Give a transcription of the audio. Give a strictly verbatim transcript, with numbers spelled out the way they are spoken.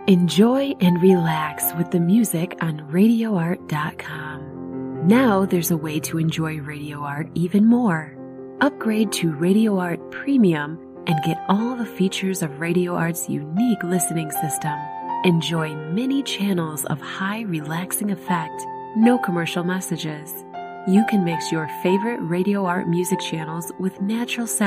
Enjoy and relax with the music on radio art dot com. Now there's a way to enjoy Radio Art even more. Upgrade to Radio Art Premium and get all the features of Radio Art's unique listening system. Enjoy many channels of high relaxing effect, no commercial messages. You can mix your favorite Radio Art music channels with natural sound